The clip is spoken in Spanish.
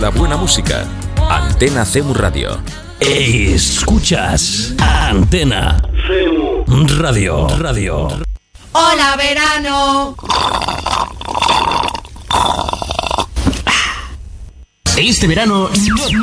La buena música. Antena CEMU Radio. Escuchas Antena CEMU Radio. ¡Hola, verano! Este verano